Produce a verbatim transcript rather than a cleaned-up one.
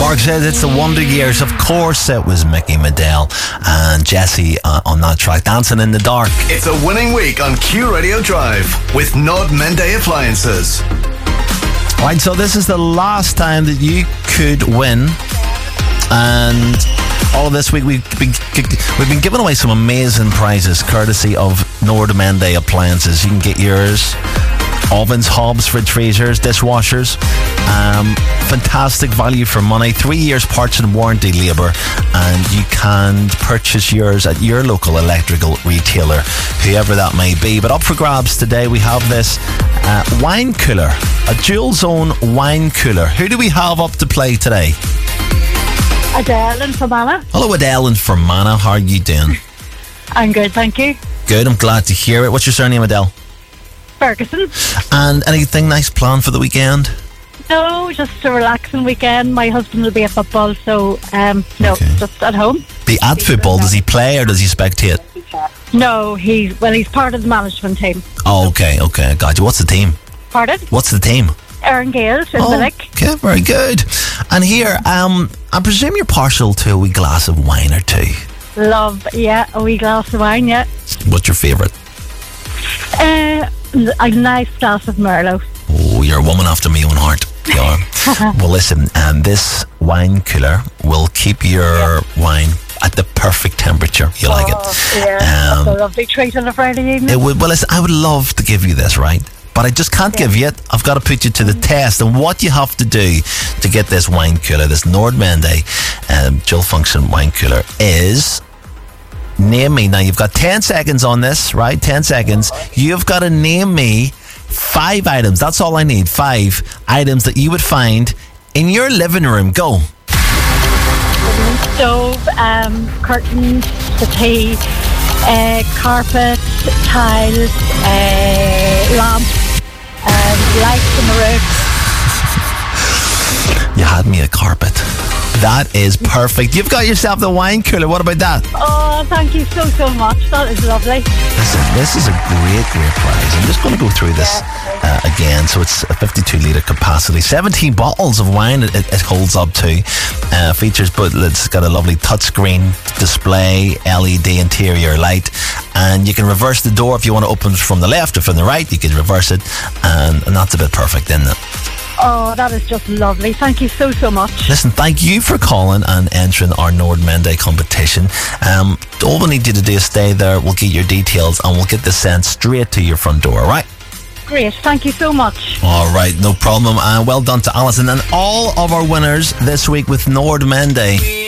Mark says it's the Wonder Years. Of course it was Mickey Medell and Jesse uh, on that track, Dancing in the Dark. It's a winning week on Q Radio Drive with Nord Mende Appliances. Right, so this is the last time that you could win, and all of this week we've been, we've been giving away some amazing prizes courtesy of Nord Mende Appliances. You can get yours: ovens, hobs, fridge freezers, dishwashers. Um, fantastic value for money, three years parts and warranty labour, and you can purchase yours at your local electrical retailer, whoever that may be. But up for grabs today, we have this uh, wine cooler, a dual zone wine cooler. Who do we have up to play today? Adele in Fermanagh. Hello, Adele in Fermanagh. How are you doing? I'm good, thank you. Good, I'm glad to hear it. What's your surname, Adele? Ferguson. And anything nice planned for the weekend? No, just a relaxing weekend. My husband will be at football, so um, no, Okay. just at home. Be at football. Does he play or does he spectate? No, he's well, he's part of the management team. Oh, okay, okay, I got you. What's the team? Pardon? What's the team? Aaron Gales in Oh, Villic. okay, very good. And here, um, I presume you're partial to a wee glass of wine or two. Love, yeah, a wee glass of wine, yeah. What's your favourite? Uh, a nice glass of Merlot. Oh, you're a woman after my own heart. You are. Well, listen, um, this wine cooler will keep your wine at the perfect temperature. You like it? Oh, yeah, Um, that's a lovely treat on a Friday evening. It would, well, listen, I would love to give you this, right? But I just can't give you it. I've got to put you to the test. And what you have to do to get this wine cooler, this Nord Mende um, dual function wine cooler, is name me. Now, you've got ten seconds on this, right? ten seconds. You've got to name me five items. That's all I need. Five items that you would find in your living room. Go. Stove, um, curtains, settee, uh, carpet, tiles, uh, lamps, um, lights on the roof. You had me a carpet. That is perfect. You've got yourself the wine cooler. What about that? Oh, thank you so, so much. That is lovely. Listen, this is a great, great prize. I'm just going to go through this uh, again. So it's a fifty-two litre capacity, seventeen bottles of wine it, it holds up to. Uh, features, but it's got a lovely touchscreen display, L E D interior light, and you can reverse the door if you want to open from the left or from the right. You can reverse it, and, and that's a bit perfect, isn't it? Oh, that is just lovely. Thank you so, so much. Listen, thank you for calling and entering our Nord Mende competition. Um, all we need you to do is stay there. We'll get your details and we'll get this sent straight to your front door, all right? Great. Thank you so much. All right, no problem. And well done to Alison and all of our winners this week with Nord Mende.